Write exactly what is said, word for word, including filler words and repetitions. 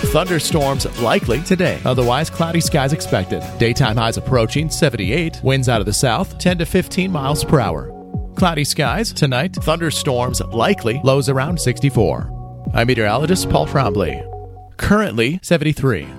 Thunderstorms likely today. Otherwise, cloudy skies expected. Daytime highs approaching seventy-eight. Winds out of the south, ten to fifteen miles per hour. Cloudy skies tonight. Thunderstorms likely. Lows around sixty-four. I'm meteorologist Paul Trombley. Currently seventy-three.